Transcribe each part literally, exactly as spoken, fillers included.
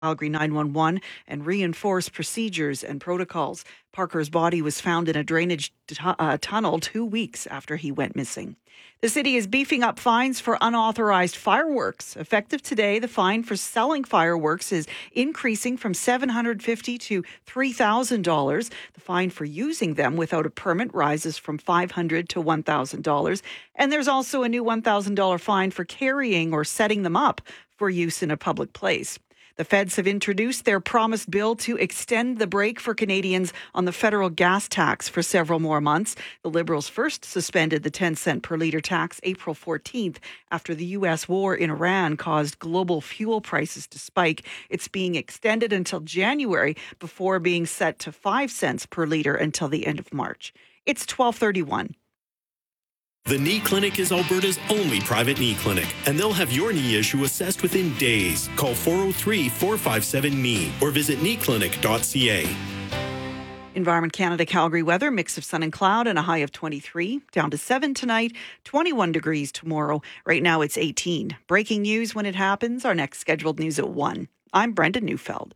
Calgary nine one one and reinforce procedures and protocols. Parker's body was found in a drainage t- uh, tunnel two weeks after he went missing. The city is beefing up fines for unauthorized fireworks. Effective today, the fine for selling fireworks is increasing from seven hundred fifty dollars to three thousand dollars. The fine for using them without a permit rises from five hundred dollars to one thousand dollars. And there's also a new one thousand dollars fine for carrying or setting them up for use in a public place. The feds have introduced their promised bill to extend the break for Canadians on the federal gas tax for several more months. The Liberals first suspended the ten cent per litre tax April fourteenth after the U S war in Iran caused global fuel prices to spike. It's being extended until January before being set to five cents per litre until the end of March. It's twelve thirty-one. The Knee Clinic is Alberta's only private knee clinic, and they'll have your knee issue assessed within days. Call four oh three, four five seven, K N E E or visit knee clinic dot c a. Environment Canada Calgary weather, mix of sun and cloud and a high of twenty-three. Down to seven tonight, twenty-one degrees tomorrow. Right now it's eighteen. Breaking news when it happens. Our next scheduled news at one. I'm Brenda Neufeld.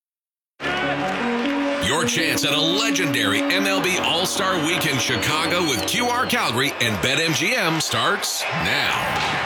Your chance at a legendary M L B All-Star Week in Chicago with Q R Calgary and BetMGM starts now.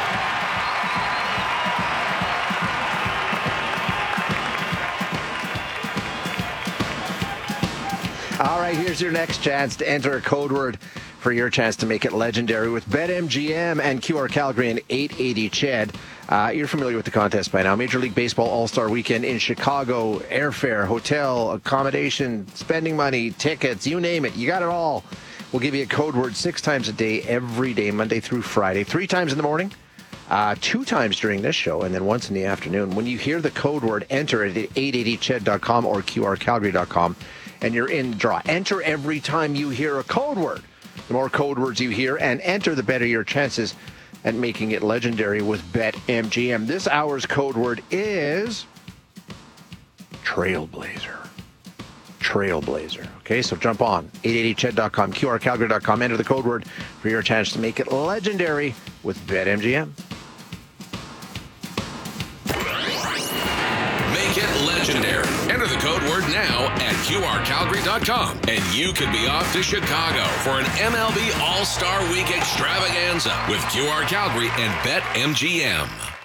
All right, here's your next chance to enter a code word for your chance to make it legendary with BetMGM and Q R Calgary and eight eighty C H E D. Uh, you're familiar with the contest by now. Major League Baseball All-Star Weekend in Chicago. Airfare, hotel, accommodation, spending money, tickets, you name it. You got it all. We'll give you a code word six times a day, every day, Monday through Friday. Three times in the morning, uh, two times during this show, and then once in the afternoon. When you hear the code word, enter it at eight eighty C H E D dot com or Q R Calgary dot com, and you're in the draw. Enter every time you hear a code word. The more code words you hear and enter, the better your chances at making it legendary with BetMGM. This hour's code word is Trailblazer. Trailblazer. Okay, so jump on eight eighty C H E D dot com, Q R Calgary dot com. Enter the code word for your chance to make it legendary with BetMGM. Make it legendary. Enter the code word now at Q R Calgary dot com, and you could be off to Chicago for an M L B All-Star Week extravaganza with Q R Calgary and BetMGM.